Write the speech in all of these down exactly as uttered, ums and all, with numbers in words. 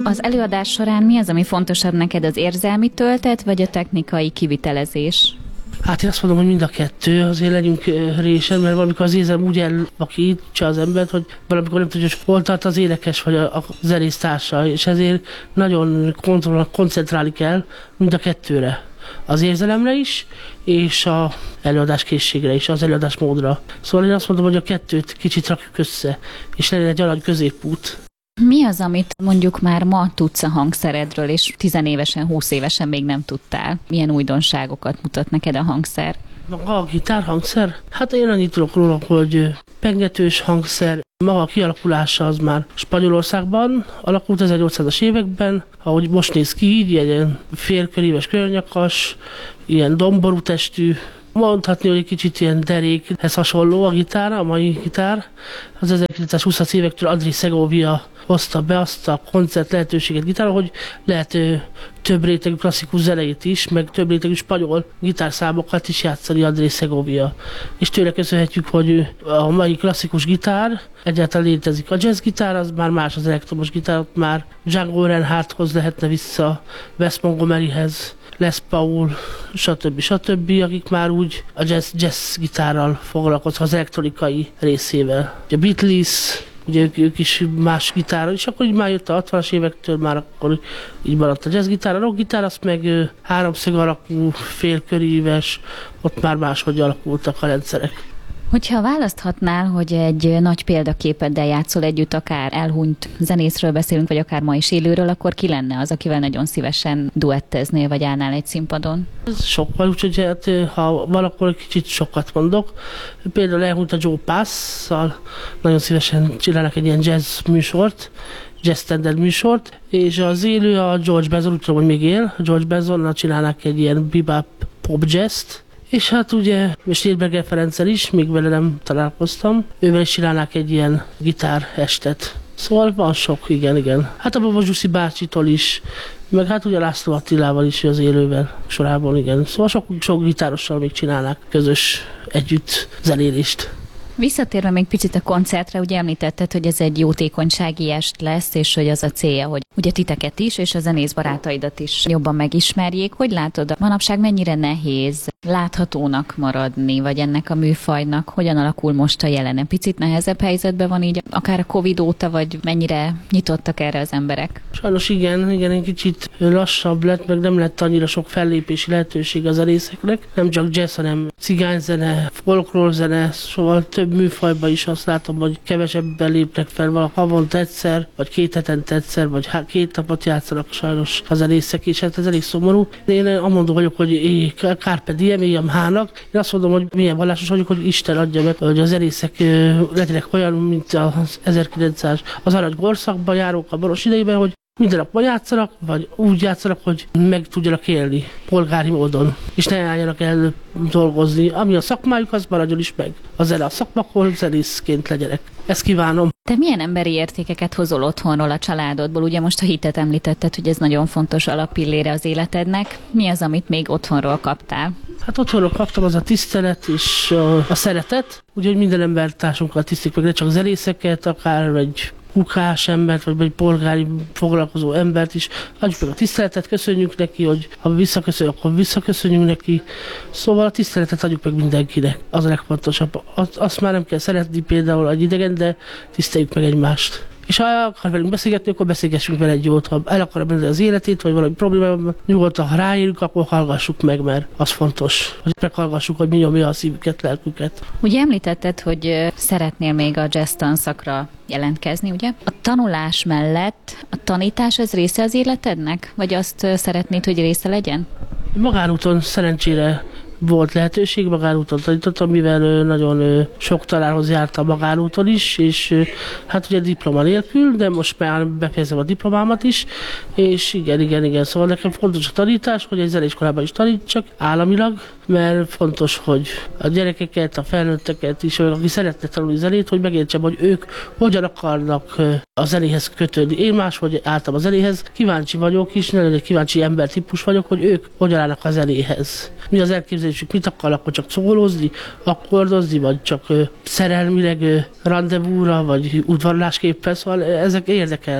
Az előadás során mi az, ami fontosabb neked, az érzelmi töltet, vagy a technikai kivitelezés? Hát én azt mondom, hogy mind a kettő, azért legyünk résen, mert valamikor az érzelem úgy elvakítsa az embert, hogy valamikor nem tudja, hogy hol tart az énekes vagy a, a zenész társa, és ezért nagyon koncentrálni kell mind a kettőre. Az érzelemre is, és az előadás készségre is, az előadás módra. Szóval én azt mondom, hogy a kettőt kicsit rakjuk össze, és legyen egy arany középút. Mi az, amit mondjuk már ma tudsz a hangszeredről, és tizenévesen, húsz évesen még nem tudtál? Milyen újdonságokat mutat neked a hangszer? Maga a gitárhangszer? Hát én annyit tudok róla, hogy pengetős hangszer. Maga a kialakulása az már Spanyolországban alakult ezernyolcszázas években, ahogy most néz ki így, ilyen félköríves környakas, ilyen domború testű. Mondhatni, hogy egy kicsit ilyen derékhez hasonló a gitár, a mai gitár. Az ezerkilencszázhúszas évektől Andrés Segovia hozta be azt a koncert lehetőséget gitáron, hogy lehet ő, több rétegű klasszikus zeneit is, meg több rétegű spanyol gitárszámokat is játszani Andrés Segovia. És tőle köszönhetjük, hogy a mai klasszikus gitár egyáltalán létezik. A jazzgitár az már más, az elektromos gitár, ott már Django Reinhardthoz lehetne vissza, Wes Montgomeryhez, Les Paul, stb. stb., akik már úgy a jazz, jazz gitárral foglalkoznak, az elektronikai részével. A Beatles, ugye ők, ők is más gitárral, és akkor így már jött a hatvanas évektől, már akkor így maradt a jazzgitár. A rockgitár, azt meg háromszög alakú, félköríves, ott már máshogy alakultak a rendszerek. Hogyha választhatnál, hogy egy nagy példaképeddel játszol együtt, akár elhunyt zenészről beszélünk, vagy akár ma is élőről, akkor ki lenne az, akivel nagyon szívesen duetteznél, vagy állnál egy színpadon? Ez sok van, úgyhogy hát, ha valakor egy kicsit sokat mondok. Például elhunyt a Joe Pass-szal, nagyon szívesen csinálnak egy ilyen jazz műsort, jazz standard műsort, és az élő a George Benson, úgy tudom, hogy még él, George Bensonnal csinálnak egy ilyen bebop pop jazzt. És hát ugye, és Stélberger Ferenccel is, még vele nem találkoztam, ővel is csinálnák egy ilyen gitár estet. Szóval van sok, igen, igen. Hát a Baba Zsuszi bácsitól is, meg hát ugye László Attilával is az élővel sorában, igen. Szóval sok, sok gitárossal még csinálnák közös együtt zenélést. Visszatérve még picit a koncertre, ugye említetted, hogy ez egy jótékonysági est lesz, és hogy az a célja, hogy ugye titeket is, és a zenész barátaidat is jobban megismerjék. Hogy látod, manapság mennyire nehéz láthatónak maradni, vagy ennek a műfajnak hogyan alakul most a jelene? Picit nehezebb helyzetben van így, akár a Covid óta, vagy mennyire nyitottak erre az emberek? Sajnos igen, igen, egy kicsit lassabb lett, meg nem lett annyira sok fellépési lehetőség a zenészeknek. Nem csak jazz, hanem cigányzene, folklórzene, szóval több műfajban is azt látom, hogy kevesebben lépnek fel, valahol havonta egyszer, vagy két hetente egyszer, vagy két napot játszanak sajnos a zenészek, és hát ez elég szomorú. Én amondó vagyok, hogy Carpe diem, éjjel hának. Én azt mondom, hogy milyen vallásos vagyok, hogy Isten adja meg, hogy a zenészek legyenek olyan, mint az ezerkilencszázas, az arany korszakban járók a Boros idejében, hogy minden nap játszanak, vagy úgy játszanak, hogy meg tudjanak élni polgári módon, és ne álljanak el dolgozni. Ami a szakmájuk, az maradjon is meg. A zene a szakmakon, zenészként legyenek. Ezt kívánom. Te milyen emberi értékeket hozol otthonról, a családodból? Ugye most a hitet említetted, hogy ez nagyon fontos alappillére az életednek. Mi az, amit még otthonról kaptál? Hát otthonról kaptam az a tisztelet és a, a szeretet. Ugye, hogy minden embertársunkkal tisztít meg, ne csak zenészeket, akár egy munkás embert, vagy egy polgári foglalkozó embert is. Adjuk meg a tiszteletet, köszönjük neki, hogy ha visszaköszönjük, akkor visszaköszönjünk neki. Szóval a tiszteletet adjuk meg mindenkinek. Az a legfontosabb. Azt, azt már nem kell szeretni például egy idegen, de tiszteljük meg egymást. És ha akar velünk beszélgetni, akkor beszélgessünk vele egy jót. Ha el akar menni az életét, vagy valami problémában, nyugodtan, ha ráérünk, akkor hallgassuk meg, mert az fontos, hogy meghallgassuk, hogy mi nyomja a szívüket, lelküket. Ugye említetted, hogy szeretnél még a jazz tanszakra jelentkezni, ugye? A tanulás mellett a tanítás az része az életednek? Vagy azt szeretnéd, hogy része legyen? Magánúton szerencsére volt lehetőség, magánúton tanítottam, mivel nagyon sok tanárhoz jártam magánúton is, és hát ugye diploma nélkül, de most már befejezem a diplomámat is, és igen, igen, igen, szóval nekem fontos a tanítás, hogy egy zeneiskolában is tanítsak államilag, mert fontos, hogy a gyerekeket, a felnőtteket is, aki szeretne tanulni zenét, hogy megértsem, hogy ők hogyan akarnak a zenéhez kötődni. Én máshogy álltam a zenéhez, kíváncsi vagyok is, nagyon egy kíváncsi embertípus vagyok, hogy ők hogyan állnak a zenéhez. Mi az elképzelésük, mit akarnak, hogy csak szólózni, akkordozni, vagy csak szerelmileg rendezvúra, vagy udvarlásképpen, szóval ezek érdekelnek.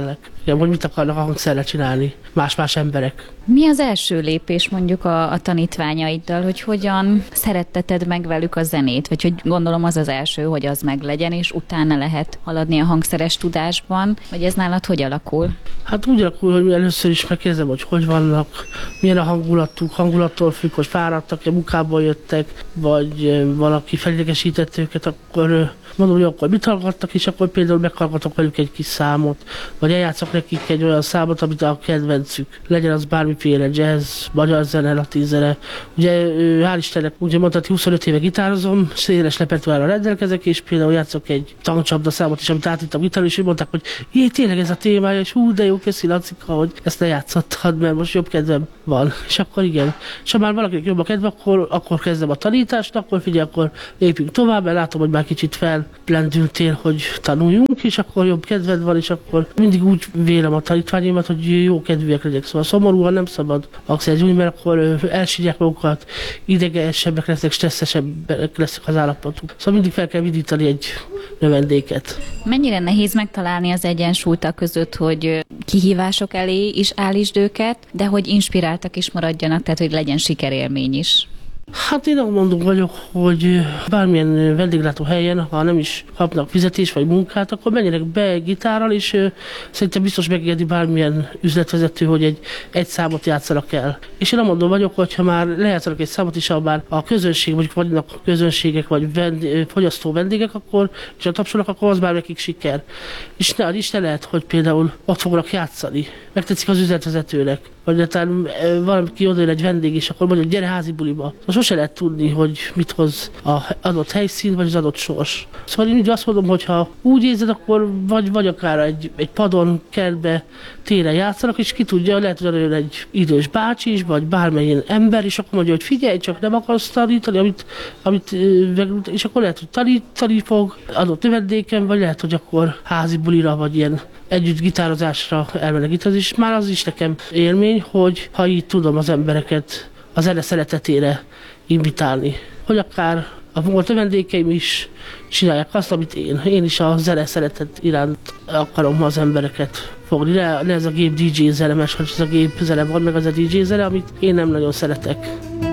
Igen, hogy mit akarnak a hangszerrel csinálni más-más emberek. Mi az első lépés mondjuk a, a tanítványaiddal, hogy hogyan szeretteted meg velük a zenét? Vagy hogy gondolom az az első, hogy az meglegyen, és utána lehet haladni a hangszeres tudásban, vagy ez nálad hogy alakul? Hát úgy alakul, hogy először is megkérdezem, hogy hogy vannak, milyen a hangulatuk, hangulattól függ, hogy fáradtak, munkából jöttek, vagy valaki felidegesített őket, akkor mondom, hogy akkor mit hallgattak, és akkor például meghallgatok velük egy kis számot, vagy eljátszok nekik egy olyan számot, amit a kedvencük. Legyen az bármiféle jazz, magyar zene, latin zene. Ugye hál' Istennek, ugye mondtad, huszonöt éve gitározom, széles repertoárral rendelkezek, és például játszok egy tankcsapda számot is, amit átittam gitáron, és mondták, hogy jé, tényleg ez a témája, és hú, de jó, köszi Lacika, hogy ezt lejátszottad, mert most jobb kedvem van. És akkor igen. És ha már valakinek jobb a kedve, akkor, akkor kezdem a tanítást, akkor figyelj, akkor lépjünk tovább, mert látom, hogy már kicsit felplendültél, hogy tanuljunk, és akkor jobb kedved van, és akkor mindig úgy vélem a tanítványaimat, hogy jó kedvűek legyek. Szóval szomorúan nem szabad akciózni, mert akkor elsírják magukat, idegesebbek lesznek, stresszesebbek lesznek az állapotuk. Szóval mindig fel kell vidítani egy növendéket. Mennyire nehéz megtalálni az egyensúlyt a között, hogy kihívások elé is állítsd őket, de hogy inspiráltak is maradjanak, tehát hogy legyen sikerélmény is? Hát én azt mondom vagyok, hogy bármilyen vendéglátó helyen, ha nem is kapnak fizetést vagy munkát, akkor menjenek be gitárral, és szerintem biztos megengedi bármilyen üzletvezető, hogy egy, egy számot játszanak el. És én azt mondom vagyok, hogy ha már lejátszanak egy számot, és ha már a közönség, vagy vannak közönségek, vagy vendé, fogyasztó vendégek, akkor, és a tapsolnak, akkor az már nekik siker. És ne, is ne lehet, hogy például ott fognak játszani. Megtetszik az üzletvezetőnek. Vagy talán valaki odaér egy vendég, és akkor mondja, hogy gyere házi buliba. Sose lehet tudni, hogy mit hoz az adott helyszín, vagy az adott sors. Szóval én úgy azt mondom, hogy ha úgy érzed, akkor vagy, vagy akár egy, egy padon, kertbe, téren játszanak, és ki tudja, lehet, hogy odaér egy idős bácsi is, vagy bármilyen ember, és akkor mondja, hogy figyelj, csak nem akarsz tanítani, amit, amit, és akkor lehet, hogy tanítani fog adott növendéken, vagy lehet, hogy akkor házi bulira, vagy ilyen együtt gitározásra elmennek itt, az is már az is nekem élmény, hogy ha így tudom az embereket a zene szeretetére invitálni. Hogy akár a volt vendégeim is csinálják azt, amit én. Én is a zene szeretet iránt akarom az embereket fogni. Ne, ne ez a gép dé dzsé zene, mert ez a gép zene van, meg az a dé dzsé zene, amit én nem nagyon szeretek.